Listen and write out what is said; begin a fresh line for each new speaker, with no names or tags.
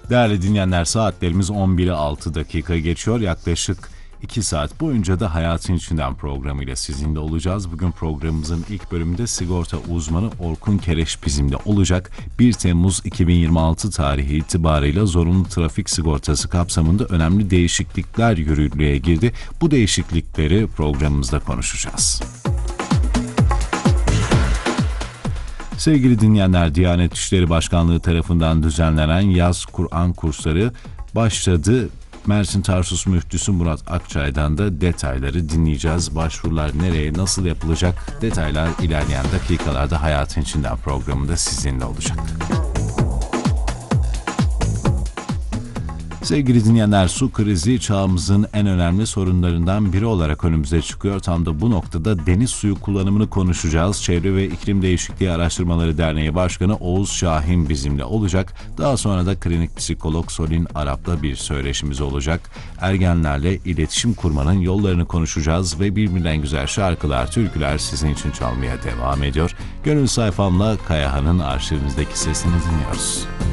Değerli dinleyenler, saatlerimiz 11'e 6 dakika geçiyor. Yaklaşık 2 saat boyunca da Hayatın İçinden programıyla sizinle olacağız. Bugün programımızın ilk bölümünde sigorta uzmanı Orkun Kereş bizimle olacak. 1 Temmuz 2026 tarihi itibarıyla zorunlu trafik sigortası kapsamında önemli değişiklikler yürürlüğe girdi. Bu değişiklikleri programımızda konuşacağız. Sevgili dinleyenler, Diyanet İşleri Başkanlığı tarafından düzenlenen yaz Kur'an kursları başladı. Mersin Tarsus Müftüsü Murat Akçay'dan da detayları dinleyeceğiz. Başvurular nereye, nasıl yapılacak? Detaylar ilerleyen dakikalarda Hayatın İçinden programında sizinle olacak. Sevgili dinleyenler, su krizi çağımızın en önemli sorunlarından biri olarak önümüze çıkıyor. Tam da bu noktada deniz suyu kullanımını konuşacağız. Çevre ve İklim Değişikliği Araştırmaları Derneği Başkanı Oğuz Şahin bizimle olacak. Daha sonra da klinik psikolog Solin Arap'la bir söyleşimiz olacak. Ergenlerle iletişim kurmanın yollarını konuşacağız ve birbirinden güzel şarkılar, türküler sizin için çalmaya devam ediyor. Gönül sayfamla Kayahan'ın arşivimizdeki sesini dinliyoruz.